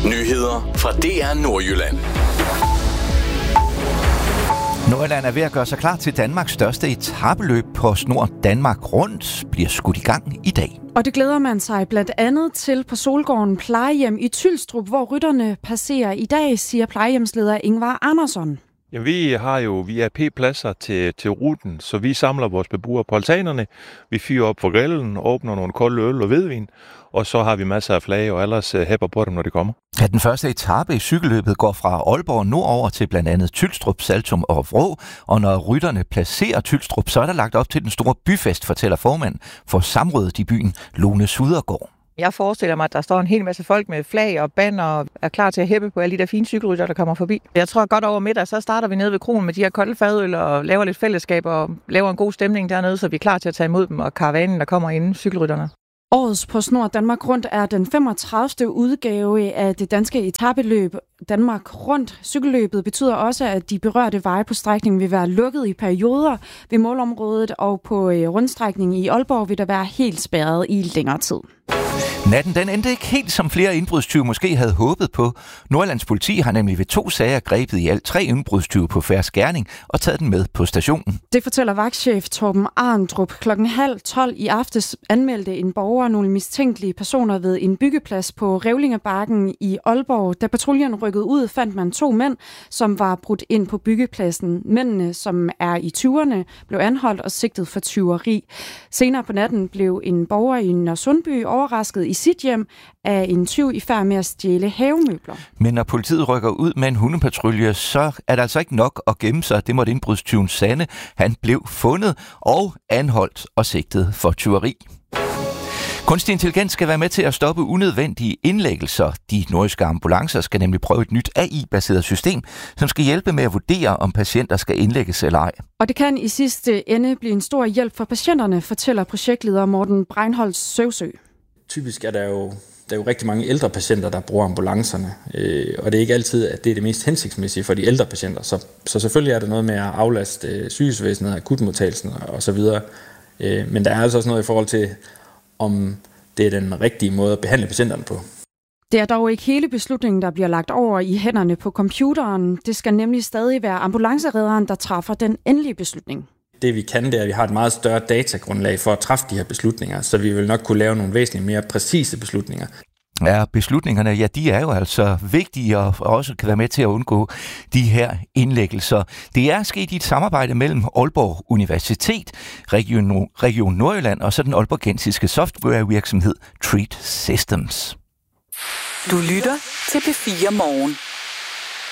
Nyheder fra DR Nordjylland. Nordjylland er ved at gøre sig klar til Danmarks største etapeløb på Snor Danmark Rundt, bliver skudt i gang i dag. Og det glæder man sig blandt andet til på Solgården Plejehjem i Tylstrup, hvor rytterne passerer i dag, siger plejehjemsleder Ingvar Andersson. Ja, vi har jo VIP-pladser til ruten, så vi samler vores beboere på altanerne. Vi fyrer op for grillen, åbner nogle kolde øl og hvidvin, og så har vi masser af flag og ellers hæpper på dem, når det kommer. Ja, den første etape i cykelløbet går fra Aalborg nordover til blandt andet Tylstrup, Saltum og Vrå, og når rytterne placerer Tylstrup, så er der lagt op til den store byfest, fortæller formand for samrådet i byen, Lone Sudergaard. Jeg forestiller mig, at der står en hel masse folk med flag og banner og er klar til at hæppe på alle de der fine cykelrytter, der kommer forbi. Jeg tror godt over middag, så starter vi nede ved kronen med de her kolde fadøl og laver lidt fællesskab og laver en god stemning dernede, så vi er klar til at tage imod dem og karavanen, der kommer inden cykelrytterne. Årets på Snor Danmark Rundt er den 35. udgave af det danske etapeløb Danmark Rundt. Cykelløbet betyder også, at de berørte veje på strækningen vil være lukket i perioder ved målområdet, og på rundstrækningen i Aalborg vil der være helt spærret i længere tid. Natten den endte ikke helt, som flere indbrudstyve måske havde håbet på. Nordjyllands politi har nemlig ved 2 sager grebet i alt 3 indbrudstyve på fersk gerning og taget den med på stationen. Det fortæller vagtchef Torben Arndrup. 11:30 i aftes anmeldte en borger nogle mistænkelige personer ved en byggeplads på Revlingebakken i Aalborg. Da patruljen rykkede ud, fandt man 2 mænd, som var brudt ind på byggepladsen. Mændene, som er i 20'erne, blev anholdt og sigtet for tyveri. Senere på natten blev en borger i Nørresundby overrasket i sit hjem af en tyv i færd med at stjæle havemøbler. Men når politiet rykker ud med en hundepatrulje, så er der altså ikke nok at gemme sig. Det måtte indbrudstyven sande. Han blev fundet og anholdt og sigtet for tyveri. Kunstig intelligens skal være med til at stoppe unødvendige indlæggelser. De nordjyske ambulancer skal nemlig prøve et nyt AI-baseret system, som skal hjælpe med at vurdere, om patienter skal indlægges eller ej. Og det kan i sidste ende blive en stor hjælp for patienterne, fortæller projektleder Morten Breinholt Søvsø. Typisk er der jo rigtig mange ældre patienter, der bruger ambulancerne, og det er ikke altid, at det er det mest hensigtsmæssige for de ældre patienter. Så selvfølgelig er der noget med at aflaste sygehusvæsenet, akutmodtagelsen osv., men der er altså også noget i forhold til, om det er den rigtige måde at behandle patienterne på. Det er dog ikke hele beslutningen, der bliver lagt over i hænderne på computeren. Det skal nemlig stadig være ambulanceredderen, der træffer den endelige beslutning. Det vi kan, det er, at vi har et meget større datagrundlag for at træffe de her beslutninger, så vi vil nok kunne lave nogle væsentligt mere præcise beslutninger. Ja, beslutningerne, ja, de er jo altså vigtige og også kan være med til at undgå de her indlæggelser. Det er sket i et samarbejde mellem Aalborg Universitet, Region Nordjylland og så den aalborgensiske softwarevirksomhed Treat Systems. Du lytter til P4 Morgen.